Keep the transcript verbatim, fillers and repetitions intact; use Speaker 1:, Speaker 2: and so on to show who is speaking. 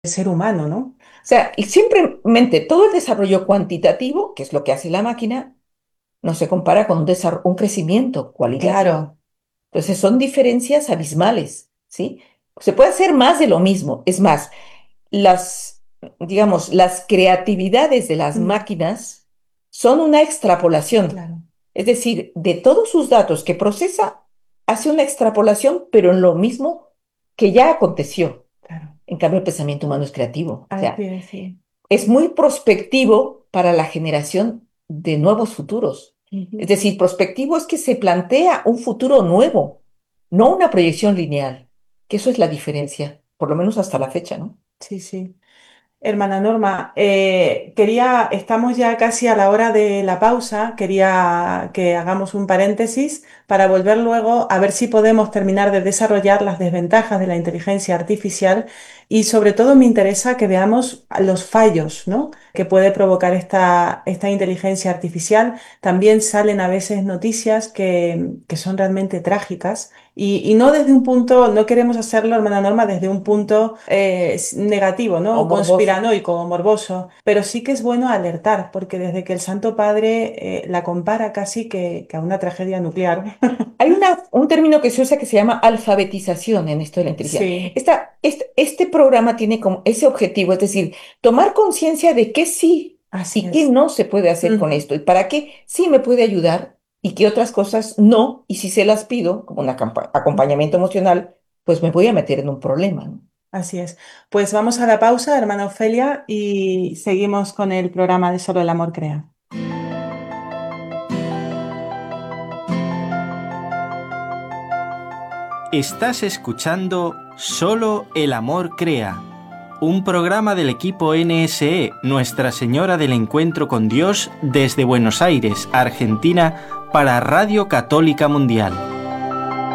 Speaker 1: ser humano, ¿no?
Speaker 2: O sea, y simplemente todo el desarrollo cuantitativo, que es lo que hace la máquina, no se compara con un, desarro- un crecimiento cualitativo.
Speaker 1: Claro.
Speaker 2: Entonces son diferencias abismales, ¿sí? Se puede hacer más de lo mismo. Es más, las, digamos, las creatividades de las
Speaker 1: Mm,
Speaker 2: máquinas son una extrapolación.
Speaker 1: claro,
Speaker 2: Es decir, de todos sus datos que procesa, hace una extrapolación, pero en lo mismo que ya aconteció.
Speaker 1: claro.
Speaker 2: En cambio, el pensamiento humano es creativo. O
Speaker 1: Así
Speaker 2: sea,
Speaker 1: es, sí.
Speaker 2: es muy prospectivo para la generación de nuevos futuros. Es
Speaker 1: Ujú.
Speaker 2: decir, prospectivo es que se plantea un futuro nuevo, no una proyección lineal, que eso es la diferencia, por lo menos hasta la fecha, ¿no?
Speaker 1: Sí, sí. Hermana Norma, eh, quería, estamos ya casi a la hora de la pausa, quería que hagamos un paréntesis para volver luego a ver si podemos terminar de desarrollar las desventajas de la inteligencia artificial y sobre todo me interesa que veamos los fallos, ¿no?, que puede provocar esta, esta inteligencia artificial. También salen a veces noticias que, que son realmente trágicas y, y no desde un punto, no queremos hacerlo, hermana Norma, desde un punto eh, s- negativo,
Speaker 2: O
Speaker 1: ¿no?
Speaker 2: morboso.
Speaker 1: Conspiranoico o morboso, pero sí que es bueno alertar, porque desde que el Santo Padre eh, la compara casi que, que a una tragedia nuclear.
Speaker 2: Hay una, un término que se usa que se llama alfabetización en esto de la inteligencia.
Speaker 1: Sí,
Speaker 2: Esta, este, este programa tiene como ese objetivo, es decir, tomar conciencia de qué sí
Speaker 1: así
Speaker 2: y qué
Speaker 1: es.
Speaker 2: no se puede hacer con
Speaker 1: Ujú.
Speaker 2: esto y para qué sí me puede ayudar y qué otras cosas no, y si se las pido como un acampa- acompañamiento emocional, pues me voy a meter en un problema, ¿no?
Speaker 1: Así es. Pues vamos a la pausa, hermana Ofelia, y seguimos con el programa de Solo el amor crea.
Speaker 3: Estás escuchando Solo el amor crea, un programa del equipo N S E, Nuestra Señora del Encuentro con Dios, desde Buenos Aires, Argentina, para Radio Católica Mundial.